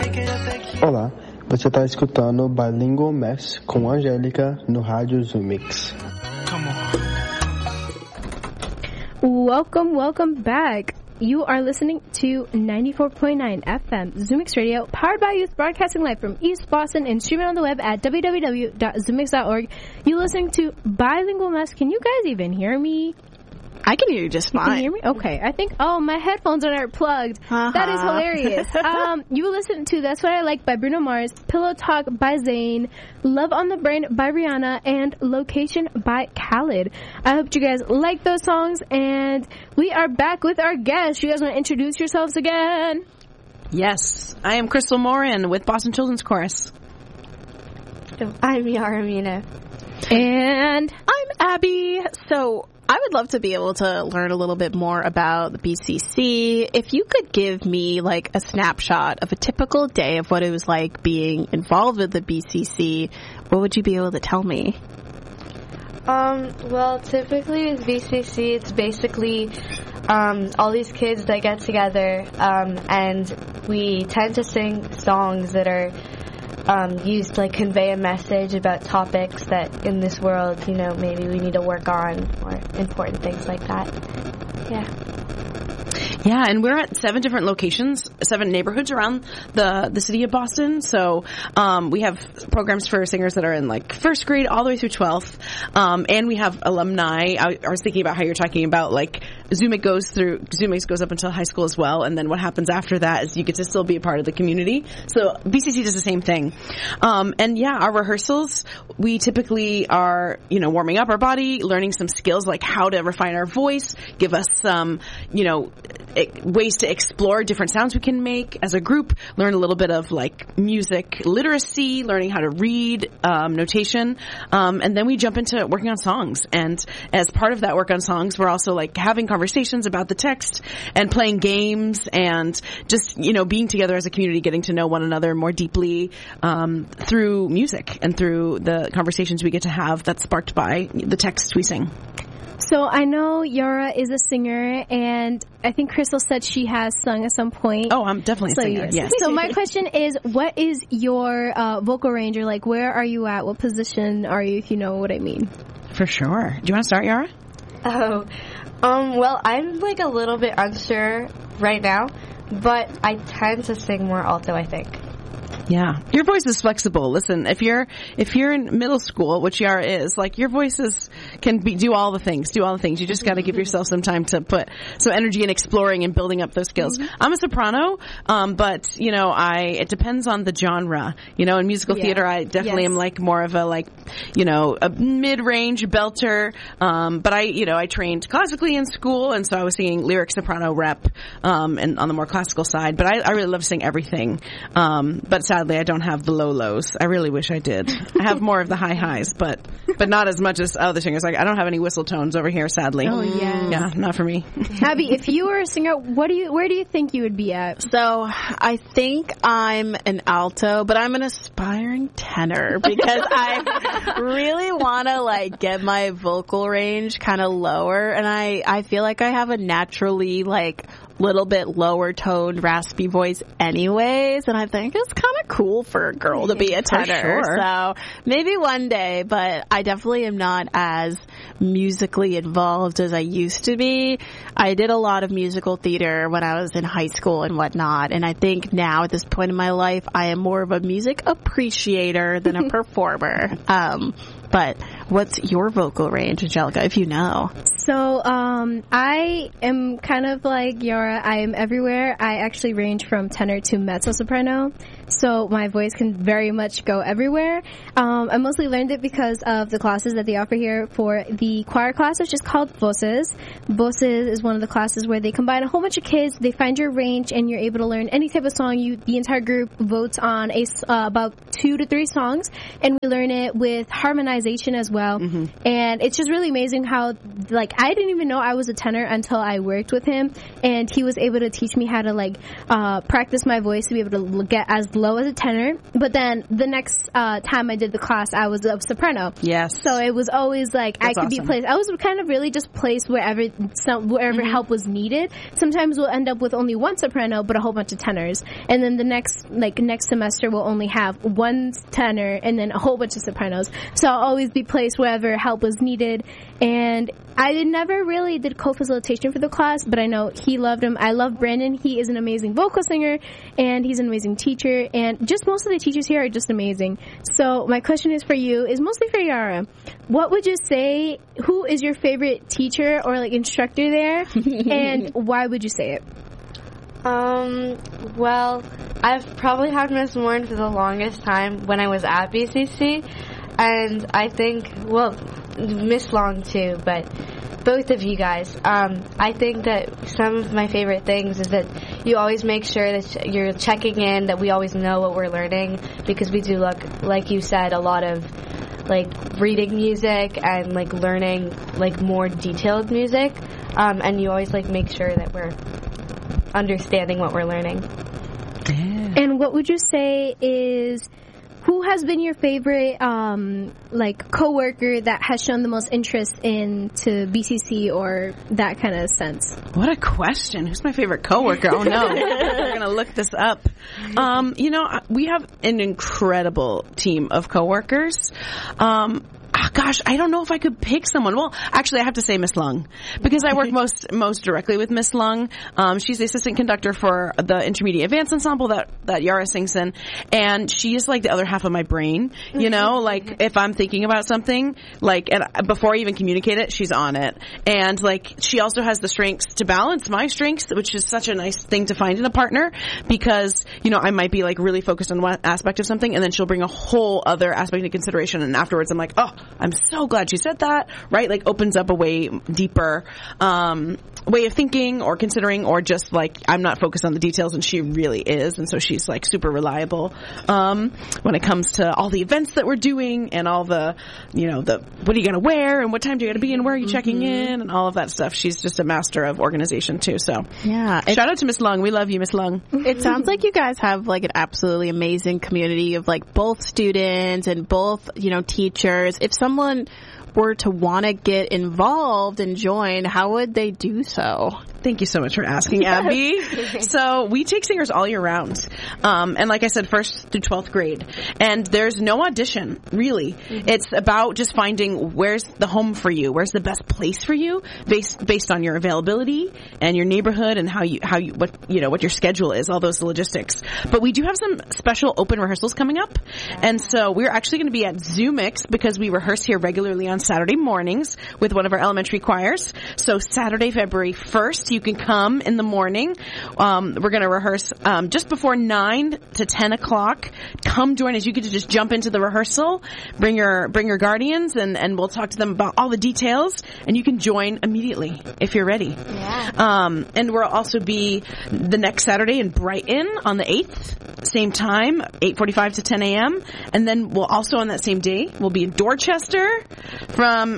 Olá, você está escutando Bilingual Mess com Angélica no Rádio Zumix. Welcome back. You are listening to 94.9 FM Zoomix Radio, powered by Youth, broadcasting live from East Boston and streaming on the web at www.zoomix.org. You're listening to Bilingual Mess. Can you guys even hear me? I can hear you just fine. You can hear me? Okay. I think, my headphones are plugged. That is hilarious. You listen to That's What I Like by Bruno Mars, Pillow Talk by Zayn, Love on the Brain by Rihanna, and Location by Khaled. I hope you guys like those songs, and we are back with our guests. You guys want to introduce yourselves again? Yes. I am Crystal Morin with Boston Children's Chorus. I'm Yara Mina. And I'm Abby. So I would love to be able to learn a little bit more about the BCC. If you could give me like a snapshot of a typical day of what it was like being involved with the BCC, what would you be able to tell me? Well, typically with BCC, it's basically all these kids that get together, and we tend to sing songs that are used to like convey a message about topics that in this world, maybe we need to work on, or important things like that. Yeah, and we're at 7 different locations, 7 neighborhoods around the city of Boston. So we have programs for singers that are in like first grade all the way through 12th. And we have alumni. I was thinking about how you're talking about like Zoomix goes up until high school as well. And then what happens after that is you get to still be a part of the community. So BCC does the same thing. And yeah, our rehearsals, we typically are, warming up our body, learning some skills like how to refine our voice, give us some, ways to explore different sounds we can make as a group, learn a little bit of like music literacy, learning how to read, notation, and then we jump into working on songs. And as part of that work on songs, we're also like having conversations about the text and playing games and just, being together as a community, getting to know one another more deeply, through music and through the conversations we get to have that's sparked by the text we sing. So I know Yara is a singer, and I think Crystal said she has sung at some point. Oh, I'm definitely a singer, yes. So my question is, what is your vocal range? Or like, where are you at? What position are you, if you know what I mean? For sure. Do you want to start, Yara? Well, I'm like a little bit unsure right now, but I tend to sing more alto, I think. Yeah. Your voice is flexible. Listen, if you're in middle school, which Yara is, like your voice can do all the things. You just got to give yourself some time to put some energy in exploring and building up those skills. Mm-hmm. I'm a soprano, but it depends on the genre. In musical theater, I definitely am like more of a a mid-range belter. But I trained classically in school, and so I was singing lyric soprano rep, and on the more classical side. But I really love to sing everything. But sadly, I don't have the low lows. I really wish I did. I have more of the high highs, but not as much as other singers. Like I don't have any whistle tones over here, sadly. Oh yeah, yeah, not for me. Abby, if you were a singer, where do you think you would be at? So I think I'm an alto, but I'm an aspiring tenor because I really want to get my vocal range kind of lower, and I feel like I have a naturally little bit lower toned raspy voice anyways, and I think it's kind of cool for a girl to be a tenor. Sure. So maybe one day, but I definitely am not as musically involved as I used to be. I did a lot of musical theater when I was in high school and whatnot, and I think now at this point in my life I am more of a music appreciator than a performer. But what's your vocal range, Angelica, if you know? So, I am kind of like Yara. I am everywhere. I actually range from tenor to mezzo-soprano. So my voice can very much go everywhere. I mostly learned it because of the classes that they offer here for the choir class, which is called Voces. Voces is one of the classes where they combine a whole bunch of kids. They find your range, and you're able to learn any type of song. The entire group votes on about 2 to 3 songs, and we learn it with harmonized organization as well. And it's just really amazing how, like, I didn't even know I was a tenor until I worked with him, and he was able to teach me how to, like, practice my voice to be able to get as low as a tenor. But then the next time I did the class, I was a soprano. Yes. So it was always like That's I could be awesome. placed. I was kind of really just placed wherever help was needed. Sometimes we'll end up with only one soprano, but a whole bunch of tenors. And then the next semester we'll only have one tenor and then a whole bunch of sopranos. So I'll always be placed wherever help was needed. And I never really did co-facilitation for the class, but I know he loved him. I love Brandon. He is an amazing vocal singer, and he's an amazing teacher. And just most of the teachers here are just amazing. So my question is for you, is mostly for Yara. What would you say, who is your favorite teacher or like instructor there, and why would you say it? Well, I've probably had Miss Warren for the longest time when I was at BCC, and I think, well, Miss Long too, but both of you guys. I think that some of my favorite things is that you always make sure that you're checking in, that we always know what we're learning, because we do look, like you said, a lot of like reading music and like learning like more detailed music, and you always like make sure that we're understanding what we're learning. And what would you say is, who has been your favorite like coworker that has shown the most interest into BCC or that kind of sense? What a question. Who's my favorite coworker? Oh no. We're going to look this up. You know, we have an incredible team of coworkers. Gosh, I don't know if I could pick someone. Well, actually, I have to say Miss Lung, because I work most directly with Miss Lung. She's the assistant conductor for the intermediate advanced ensemble that Yara sings in, and she is like the other half of my brain. You know, like if I'm thinking about something, like, and before I even communicate it, she's on it. And like, she also has the strengths to balance my strengths, which is such a nice thing to find in a partner, because, you know, I might be like really focused on one aspect of something, and then she'll bring a whole other aspect into consideration, and afterwards I'm like, oh, I'm so glad she said that, right? Like, opens up a way deeper way of thinking or considering, or just like, I'm not focused on the details, and she really is. And so she's like super reliable when it comes to all the events that we're doing, and all the, you know, the what are you going to wear, and what time do you got to be, and where are you checking in, and all of that stuff. She's just a master of organization too. So yeah, shout out to Miss Lung. We love you, Miss Lung. It sounds like you guys have like an absolutely amazing community of like both students and both, you know, teachers. If someone were to want to get involved and join, how would they do so? Thank you so much for asking, Abby. So we take singers all year round. And like I said, 1st through 12th grade. And there's no audition, really. It's about just finding where's the home for you, where's the best place for you, based on your availability and your neighborhood and what your schedule is, all those logistics. But we do have some special open rehearsals coming up. And so we're actually going to be at ZooMix, because we rehearse here regularly on Saturday mornings with one of our elementary choirs. So Saturday, February 1st, you can come in the morning. We're going to rehearse just before 9 to 10 o'clock. Come join us. You get to just jump into the rehearsal, bring your guardians, and we'll talk to them about all the details, and you can join immediately if you're ready. Yeah. And we'll also be the next Saturday in Brighton on the 8th, same time, 8:45 to 10 a.m. And then we'll also on that same day, we'll be in Dorchester from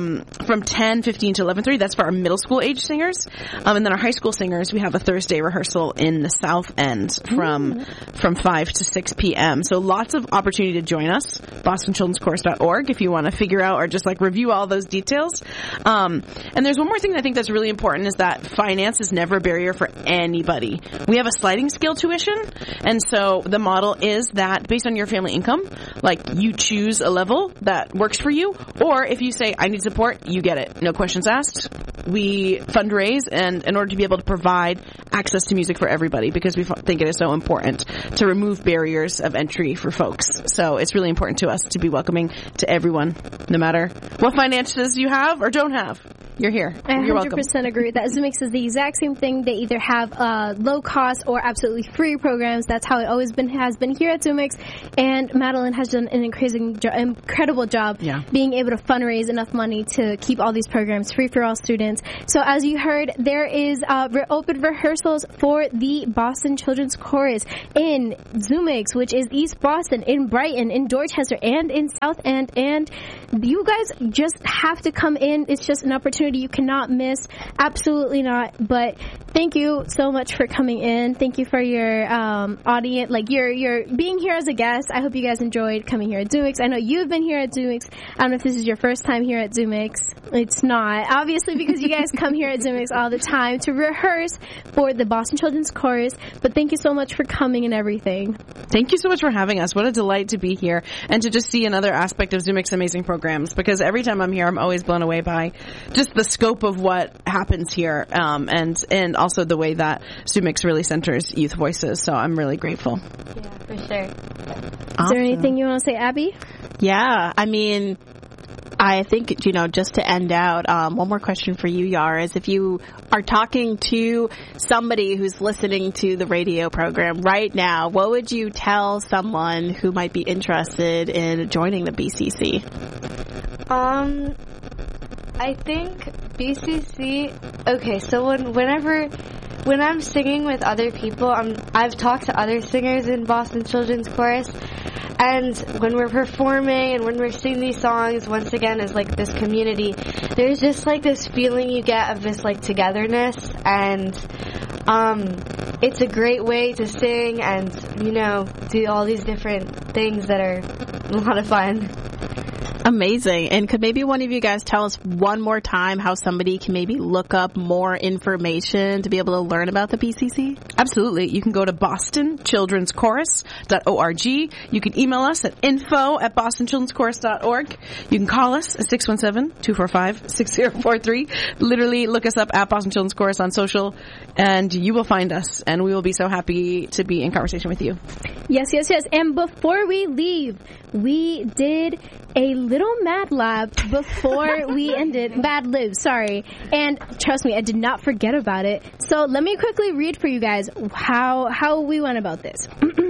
10:15 to 11:30. That's for our middle school age singers. And then our high school singers, we have a Thursday rehearsal in the South End from 5 to 6 p.m. So lots of opportunity to join us. BostonChildren'sChorus.org if you want to figure out or just like review all those details. And there's one more thing that I think that's really important, is that finance is never a barrier for anybody. We have a sliding scale tuition, and so the model is that based on your family income, like you choose a level that works for you, or if you say, I need support, you get it. No questions asked. We fundraise and in order to be able to provide access to music for everybody, because we think it is so important to remove barriers of entry for folks. So it's really important to us to be welcoming to everyone, no matter what finances you have or don't have. you're here. I You're welcome. 100% agree with that. Zoomix is the exact same thing. They either have low cost or absolutely free programs. That's how it always has been here at Zoomix. And Madeline has done an incredible job being able to fundraise enough money to keep all these programs free for all students. So as you heard, there is open rehearsals for the Boston Children's Chorus in Zoomix, which is East Boston, in Brighton, in Dorchester, and in South End. And you guys just have to come in. It's just an opportunity you cannot miss. Absolutely not. But thank you so much for coming in. Thank you for your audience, like your being here as a guest. I hope you guys enjoyed coming here at Zoomix. I know you've been here at Zoomix. I don't know if this is your first time here at Zoomix. It's not, obviously, because you guys come here at Zoomix all the time to rehearse for the Boston Children's Chorus. But thank you so much for coming and everything. Thank you so much for having us. What a delight to be here and to just see another aspect of Zoomix's amazing programs, because every time I'm here, I'm always blown away by just the scope of what happens here, and also the way that Zoomix really centers youth voices. So I'm really grateful. Yeah, for sure. Is there anything you want to say, Abby? Yeah, I mean, I think, just to end out, one more question for you, Yara, is if you are talking to somebody who's listening to the radio program right now, what would you tell someone who might be interested in joining the BCC? I think BCC, okay, so when I'm singing with other people, I've talked to other singers in Boston Children's Chorus, and when we're performing and when we're singing these songs, once again, as like this community, there's just like this feeling you get of this like togetherness, and it's a great way to sing and, do all these different things that are a lot of fun. Amazing. And could maybe one of you guys tell us one more time how somebody can maybe look up more information to be able to learn about the BCC? Absolutely. You can go to bostonchildrenschorus.org. You can email us at info@bostonchildrenschorus.org. You can call us at 617-245-6043. Literally look us up at Boston Children's Chorus on social, and you will find us, and we will be so happy to be in conversation with you. Yes. And before we leave, we did a little Mad Lab before we ended. Mad Lib, sorry. And trust me, I did not forget about it. So let me quickly read for you guys how we went about this.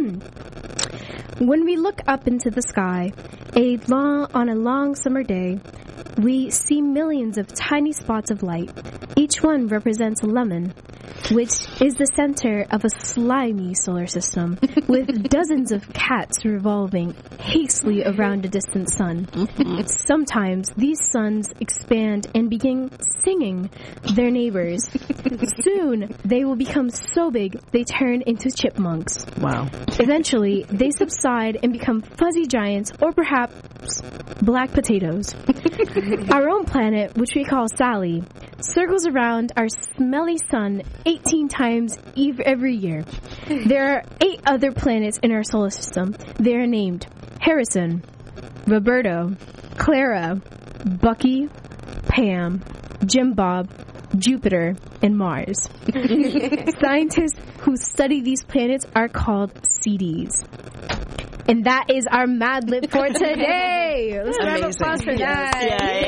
When we look up into the sky, on a long summer day, we see millions of tiny spots of light. Each one represents a lemon, which is the center of a slimy solar system with dozens of cats revolving hastily around a distant sun. Sometimes these suns expand and begin singing their neighbors. Soon they will become so big they turn into chipmunks. Wow. Eventually they subside and become fuzzy giants, or perhaps black potatoes. Our own planet, which we call Sally, circles around our smelly sun 18 times every year. There are 8 other planets in our solar system. They are named Harrison, Roberto, Clara, Bucky, Pam, Jim Bob, Jupiter, and Mars. Scientists who study these planets are called CDs. And that is our Mad Lib for today. Let's round of applause for that.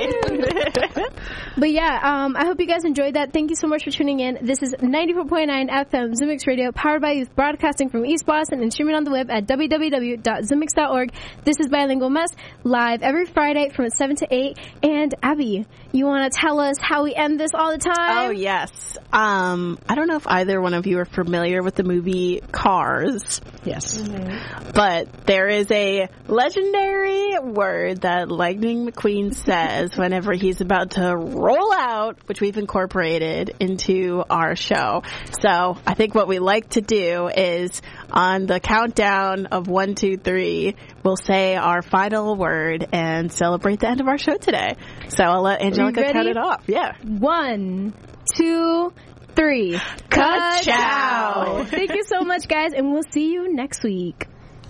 But yeah, I hope you guys enjoyed that. Thank you so much for tuning in. This is 94.9 FM Zoomix Radio, powered by Youth, broadcasting from East Boston and streaming on the web at www.zoomix.org. This is Bilingual Mess, live every Friday from 7 to 8. And Abby, you want to tell us how we end this all the time? Oh, yes. I don't know if either one of you are familiar with the movie Cars. Yes. Mm-hmm. But there is a legendary word that Lightning McQueen says whenever he's about to roll out, which we've incorporated into our show. So I think what we like to do is on the countdown of 1, 2, 3, we'll say our final word and celebrate the end of our show today. So I'll let Angelica cut it off. Yeah. 1, 2, 3. Ka-chow! Thank you so much, guys, and we'll see you next week.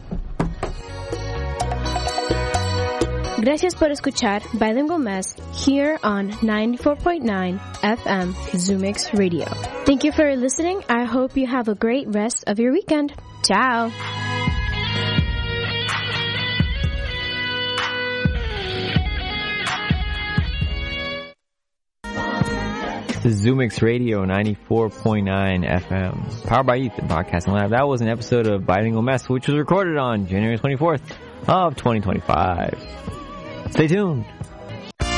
Gracias por escuchar Bilingual Mess here on 94.9 FM Zoomix Radio. Thank you for listening. I hope you have a great rest of your weekend. Ciao. This is ZooMix Radio 94.9 FM. Powered by Youth and Broadcasting Lab. That was an episode of Bilingual Mess, which was recorded on January 24th of 2025. Stay tuned.